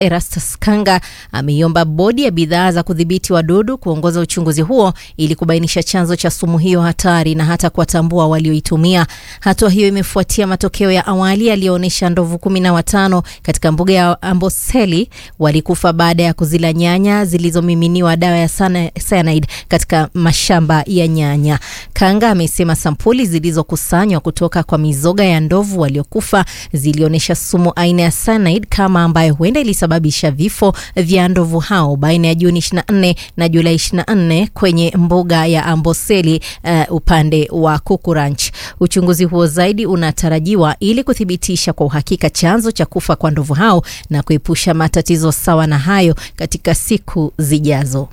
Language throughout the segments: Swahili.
Erastus Kanga ameiomba bodi ya bidhaa za kudhibiti wadudu kuongoza uchunguzi huo ili kubainisha chanzo cha sumu hiyo hatari na hata kuwatambua walioitumia. Hatua hiyo imefuatia matokeo ya awali yaliyoonyesha ndovu 15 katika mbuga ya Amboseli walikufa baada ya kuzila nyanya zilizomiminiwa dawa ya cyanide katika mashamba ya nyanya. Kanga amesema sampuli zilizokusanywa kutoka kwa mizoga ya ndovu waliokufa zilionyesha sumu aina ya cyanide kama ambayo huenda ilisababisha vifo vya ndovu hao baina ya Juni 24 na Julai 24 kwenye mbuga ya Amboseli upande wa Kuku Ranch. Uchunguzi huo zaidi unatarajiwa ili kuthibitisha kwa uhakika chanzo cha kufa kwa ndovu hao na kuepusha matatizo sawa na hayo katika siku zijazo.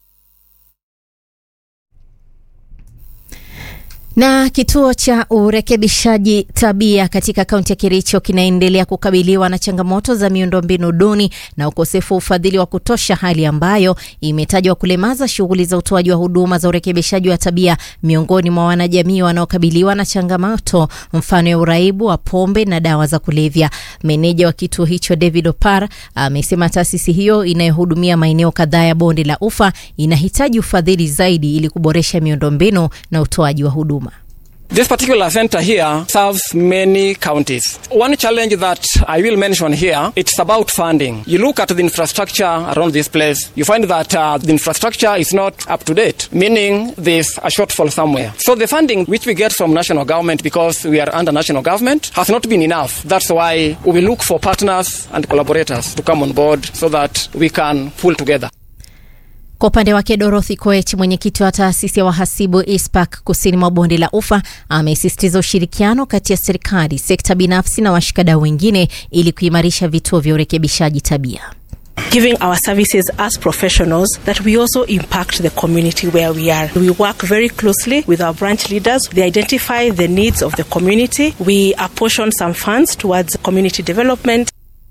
Na kituo cha urekebishaji tabia katika kaunti ya Kericho kinaendelea kukabiliwa na changamoto za miundombinu duni na ukosefu wa ufadhili wa kutosha, hali ambayo imetajwa kulemaza shughuli za utoaji wa huduma za urekebishaji wa tabia miongoni mwa wanajamii wanaokabiliwa na changamoto mfano ya uraibu wa pombe na dawa za kulevya. Meneja wa kituo hicho David Opar amesema taasisi hiyo inayohudumia maeneo kadhaa ya bonde la Ufa inahitaji ufadhili zaidi ili kuboresha miundombinu na utoaji wa huduma. This particular center here serves many counties. One challenge that I will mention here, it's about funding. You look at the infrastructure around this place, you find that the infrastructure is not up to date, meaning there's a shortfall somewhere. So the funding which we get from national government, because we are under national government, has not been enough. That's why we will look for partners and collaborators to come on board so that we can pull together. Kwa upande wake Dorothy Koech, mwenyekiti wa taasisi ya wahasibu ISPAC kusini mwa bonde la Ufa, amesisitiza ushirikiano kati ya serikali, sekta binafsi na washikadau wengine ili kuimarisha vituo vya urekebishaji tabia. Giving our services as professionals that we also impact the community where we are. We work very closely with our branch leaders. They identify the needs of the community. We apportion some funds towards community development.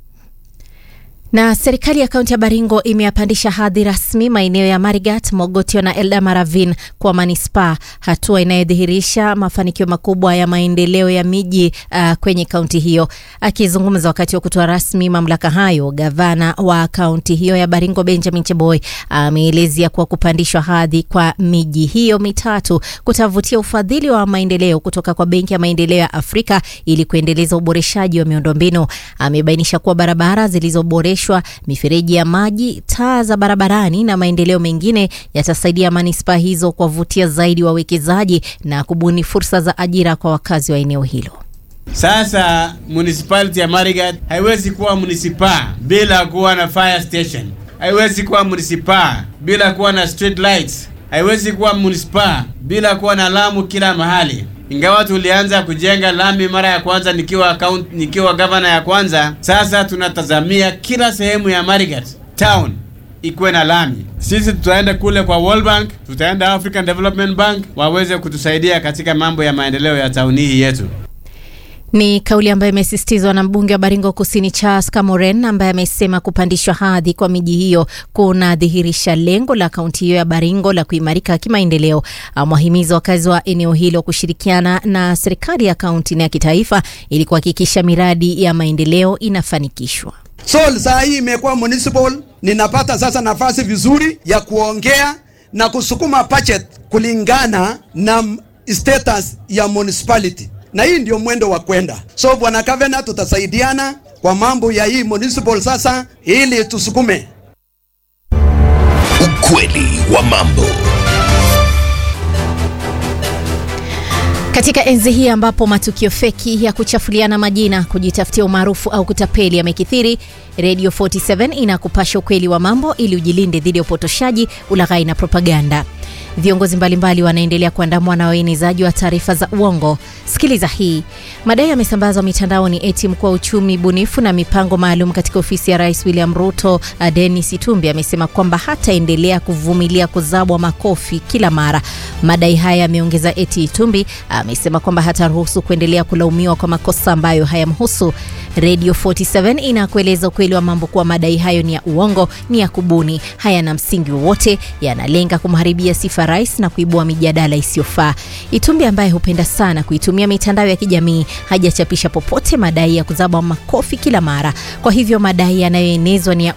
Na serikali ya kaunti ya Baringo imeyapandisha hadhi rasmi maeneo ya Marigat, Mogotio na Eldamaravine kwa manispaa, hatua inayodhihirisha mafanikio makubwa ya maendeleo ya miji kwenye kaunti hiyo. Akizungumza wakati wa kutoa rasmi mamlaka hayo, gavana wa kaunti hiyo ya Baringo Benjamin Cheboy ameelezea kuwa kupandishwa hadhi kwa miji hiyo mitatu kutavutia ufadhili wa maendeleo kutoka kwa Benki ya Maendeleo ya Afrika ili kuendeleza uboreshaji wa miundombinu. Amebainisha kuwa barabara zilizoboreshwa, mifereji ya maji, taa za barabarani na maendeleo mengine yatasaidia manispaa hizo kuwavutia zaidi wawekezaji na kubuni fursa za ajira kwa wakazi wa eneo hilo. Sasa municipality ya Marigat haiwezi kuwa municipaa bila kuwa na fire station. Haiwezi kuwa municipaa bila kuwa na street lights. Haiwezi kuwa municipaa bila kuwa na lamu kila mahali. Ingawa tulianza kujenga lami mara ya kwanza nikiwa governor ya kwanza, sasa tunatazamia kila sehemu ya Marigat town ikuwe na lami. Sisi tutaenda kule kwa World Bank, tutaenda African Development Bank waweze kutusaidia katika mambo ya maendeleo ya town hii yetu. Ni kauli ambayo imesisitizwa na mbunge wa Baringo Kusini Charles Kamoren, ambaye amesema kupandishwa hadhi kwa miji hiyo kunadhihirisha lengo la kaunti hiyo ya Baringo la kuimarika kimaendeleo. Amewahimiza wakazi wa eneo hilo kushirikiana na serikali ya kaunti na ya kitaifa ili kuhakikisha miradi ya maendeleo inafanikishwa. So saa hii imekuwa municipal, ninapata sasa nafasi vizuri ya kuongea na kusukuma budget kulingana na status ya municipality. Na hii ndio mwendo wa kwenda. So bwana Kavena, tutasaidiana kwa mambo ya hii municipal sasa ili tusukume. Ukweli wa mambo. Katika enzi hii ambapo matukio feki ya kuchafuliana majina, kujitafutia umaarufu au kutapeli yamekithiri, Radio 47 inakupasha ukweli wa mambo ili ujilinde dhidi ya upotoshaji, ulaghai na propaganda. Viongozi mbalimbali wanaendelea kuandamwa na waenezaji wa taarifa za uongo. Sikiliza hii. Madai yamesambazwa mitandaoni eti mkuu wa uchumi bunifu na mipango maalum katika ofisi ya Rais William Ruto, Dennis Itumbi, amesema kwamba hataendelea kuvumilia kuzabwa makofi kila mara. Madai haya yameongeza eti Itumbi amesema kwamba hataruhusu kuendelea kulaumiwa kwa makosa ambayo hayamhusu. Radio 47 inakueleza ukweli wa mambo kuwa madai hayo ni ya uongo, ni ya kubuni, hayana msingi wowote, yanalenga kumharibia sifa rais na kuibua mijadala isiyofaa. Itumbi, ambaye hupenda sana kuitumia mitandao ya kijamii, hajachapisha popote madai ya kuzabwa makofi kila mara. Kwa hivyo madai yanayoenezwa ni ya